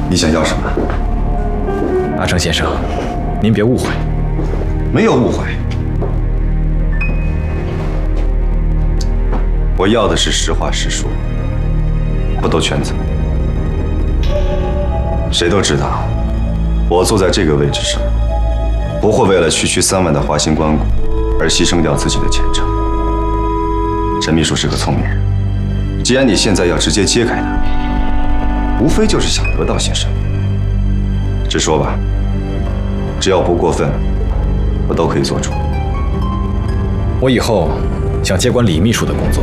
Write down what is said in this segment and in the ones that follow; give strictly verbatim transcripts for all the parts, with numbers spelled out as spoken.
你想要什么？ 阿成先生，您别误会， 没有误会。我要的是实话实说，不兜圈子。谁都知道，我坐在这个位置上，不会为了区区三万的华兴关谷而牺牲掉自己的前程。陈秘书是个聪明人，既然你现在要直接揭开他，无非就是想得到些什么。直说吧，只要不过分，我都可以做主。 我以后想接管李秘书的工作。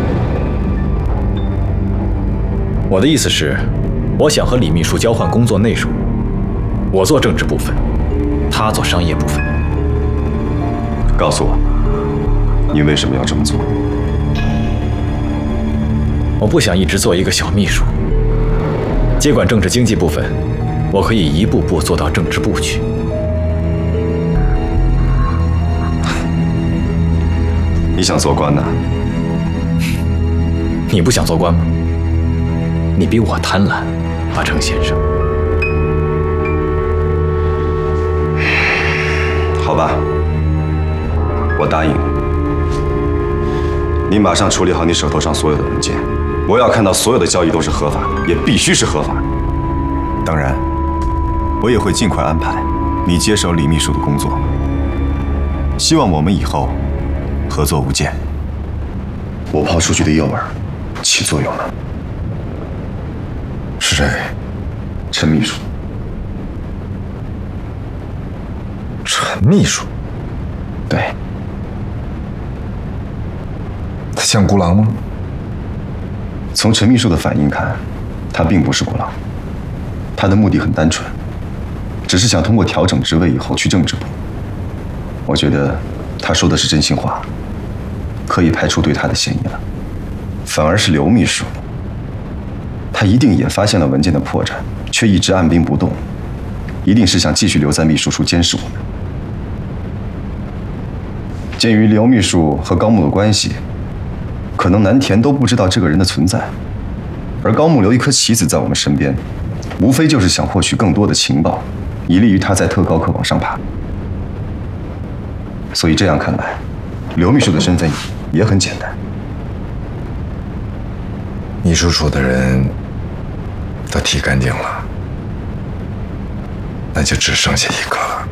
我的意思是，我想和李秘书交换工作内容，我做政治部分，他做商业部分。 告诉我，你为什么要这么做？ 我不想一直做一个小秘书，接管政治经济部分，我可以一步步做到政治部去。 你想做官呢？ 你不想做官吗？你比我贪婪，阿成先生。 好吧，我答应你。你马上处理好你手头上所有的文件，我要看到所有的交易都是合法的，也必须是合法的。当然，我也会尽快安排你接手李秘书的工作。希望我们以后合作无间。我抛出去的诱饵起作用了。是谁？陈秘书。 陈秘书？ 对。 他像孤狼吗？ 从陈秘书的反应看，他并不是孤狼。他的目的很单纯，只是想通过调整职位以后去政治部。我觉得他说的是真心话，可以排除对他的嫌疑了。反而是刘秘书，他一定也发现了文件的破绽，却一直按兵不动，一定是想继续留在秘书处监视我们。鉴于刘秘书和高木的关系，可能南田都不知道这个人的存在，而高木留一颗棋子在我们身边，无非就是想获取更多的情报，以利于他在特高科往上爬。所以这样看来，刘秘书的身份也很简单。 秘书处的人都剃干净了，那就只剩下一个了。